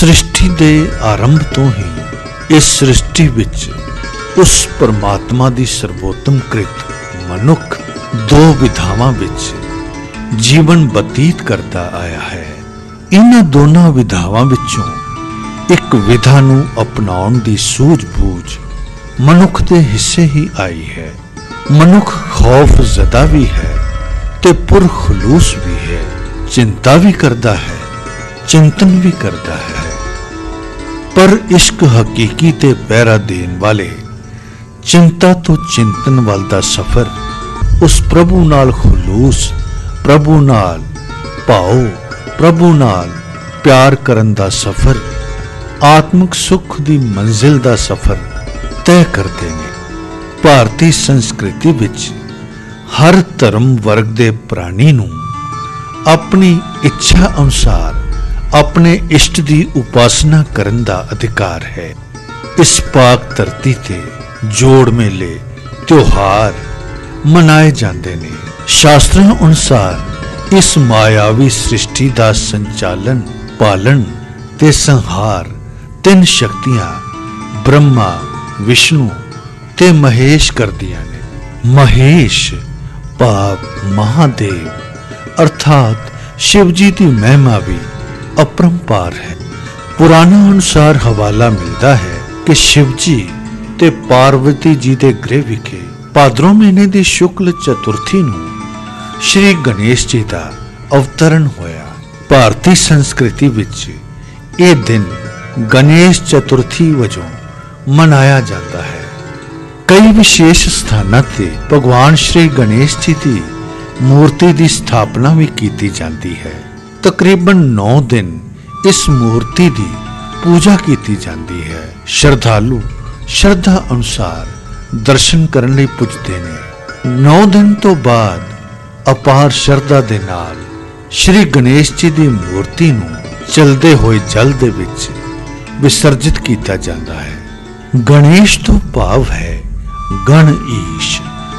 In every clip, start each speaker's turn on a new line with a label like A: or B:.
A: सृष्टि दे आरंभ तो ही इस सृष्टि विच उस परमात्मा दी सर्वोत्तम कृत मनुख दो विधावां विच जीवन बतीत करता आया है। इन्हां दोनों विधावां विचों एक विधा नूं अपनाउण दी सूझ-बूझ मनुख दे हिस्से ही आई है। मनुख खौफ ज़दा भी है ते पुरखलूस भी है, चिंता भी करता है, चिंतन भी करता है। पर इश्क हकीकी ते पहरा देन वाले चिंता तो चिंतन वाल दा सफर, उस प्रभु नाल खलूस, प्रभु नाल भाओ, प्रभु नाल प्यार करन दा सफर, आत्मिक सुख दी मंजिल दा सफर तय करते ने। भारती संस्कृति विच हर धर्म वर्ग दे प्राणी नूं अपनी इच्छा अनुसार अपने इष्ट दी उपासना करन दा अधिकार है। इस पाक धरती ते जोड़ मेले त्योहार मनाए जाते ने। शास्त्रों अनुसार इस मायावी सृष्टि दा संचालन, पालन ते संहार तीन शक्तियां ब्रह्मा, विष्णु ते महेश करदियां ने। महेश भाव महादेव अर्थात शिव जी की महिमा भी अपरंपार है। पुराणों अनुसार हवाला मिलता है कि शिव जी ते पार्वती जी के गृह विखे भाद्रों महीने की शुक्ल चतुर्थी नूं श्री गणेश जी का अवतरण होया। भारतीय संस्कृति विच यह दिन गणेश चतुर्थी वजों मनाया जाता है। कई विशेष स्थानां ते भगवान श्री गणेश जी की मूर्ति की स्थापना भी की जाती है। तकरीबन 9 दिन इस मूर्ति की पूजा की जाती है। श्रद्धालु श्रद्धा अनुसार दर्शन करने लई पुजदे ने। 9 दिन तो बाद अपार श्रद्धा दे नाल श्री गणेश जी की मूर्ति नूं चलदे होए जल दे विच विसर्जित किया जाता है। गणेश तो भाव है गण ईश,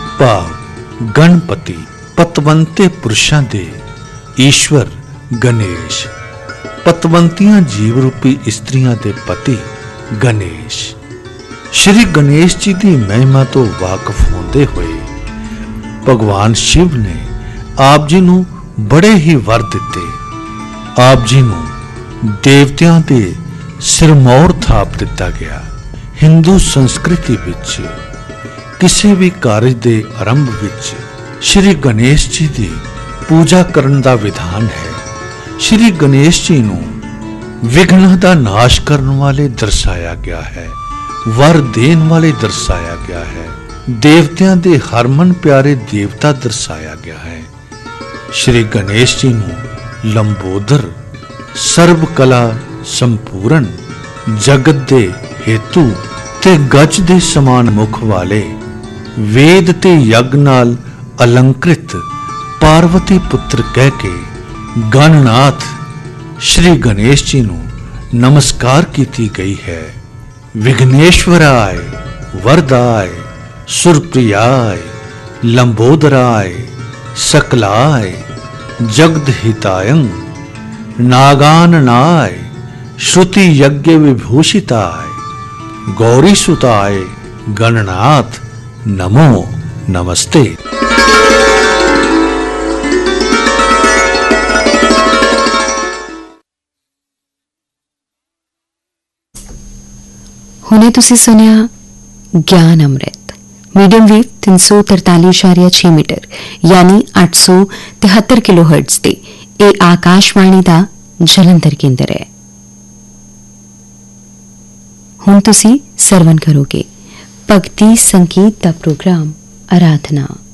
A: भाव गणपति, पतवंते पुरुषां दे ईश्वर गणेश, पतवंतियां जीव रूपी स्त्रियां दे पति गणेश। श्री गणेश जी की महिमा तो वाकफ होंदे हुए भगवान शिव ने आप जी नूं बड़े ही वर दिते। आप जी नूं देवतियां दे सिरमौर थाप दिता गया। हिंदू संस्कृति विच किसी भी कार्य के आरंभ विच श्री गणेश जी की पूजा करने का विधान है। श्री गणेश जी नूं विघ्न का नाश करने वाले दर्शाया गया है, वर देन वाले दर्शाया गया है, देवतियां दे हरमन प्यारे देवता दर्शाया गया है। श्री गणेश जी नूं लंबोदर, सर्व कला संपूर्ण, जगत दे हेतु ते गज दे समान मुख वाले, वेद ते यज्ञ नाल अलंकृत पार्वती पुत्र कह के गणनाथ श्री गणेश जी नूं नमस्कार की गई है। विघ्नेश्वराय, वरदाय, सुरप्रियाय, लंबोदराय, सकलाय, जगदहितायं, नागाननाय, श्रुति यज्ञ विभूषिताय, गौरीसुताय गणनाथ नमो नमस्ते।
B: हुणे तुसी सुनिया ज्ञान अमृत मीडियम वेव 343.6 मीटर यानी 873 किलोहर्ट्ज ते ਇਹ आकाशवाणी ਦਾ ਜਲੰਧਰ ਕੇਂਦਰ ਹੈ। ਹੁਣ ਤੁਸੀਂ ਸਰਵਨ ਕਰੋਗੇ ਭਗਤੀ ਸੰਗੀਤ ਦਾ ਪ੍ਰੋਗਰਾਮ ਆਰਾਧਨਾ।